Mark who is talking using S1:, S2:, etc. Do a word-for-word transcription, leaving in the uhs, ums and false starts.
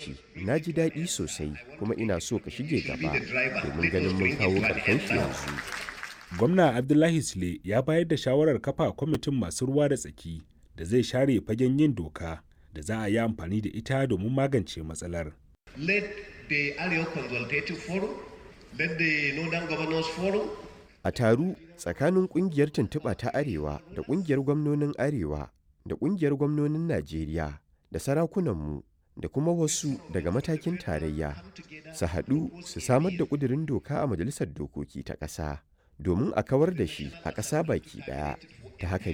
S1: shi, na ji daɗi sosai kuma ina so ka shige gaba domin ganin mun kawo ƙarshen shi yanzu.
S2: Gwamna Abdullahi Sule ya bayar da shawarar kafa kwamitin masu ruwa da tsaki da zai share fagen yin doka da za a yi amfani da ita domin magance matsalar.
S3: Let the Arewa Consultative Forum, let the Northern Governors Forum.
S1: A taru tsakanin ƙungiyar tuntuɓa ta Arewa da ƙungiyar gwamnonin Arewa da ƙungiyar gwamnonin Najeriya da sarakunanmu da kuma wasu daga matakin tarayya su haɗu su samar da ƙudurin doka a Majalisar Dokoki ta ƙasa domin a kawar da shi a ƙasa baki ɗaya ta haka